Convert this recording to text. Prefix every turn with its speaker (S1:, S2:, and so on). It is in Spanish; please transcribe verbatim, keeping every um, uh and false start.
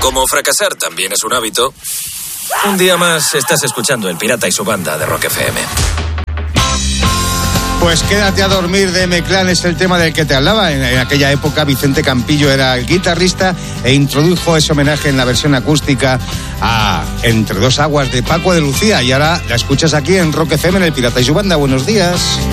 S1: Como fracasar también es un hábito, un día más estás escuchando El Pirata y su banda de Rock F M.
S2: Pues Quédate a dormir de M-Clan es el tema del que te hablaba. En, en aquella época Vicente Campillo era el guitarrista e introdujo ese homenaje en la versión acústica a Entre dos aguas de Paco de Lucía. Y ahora la escuchas aquí en Rock F M en El Pirata y su banda. Buenos días.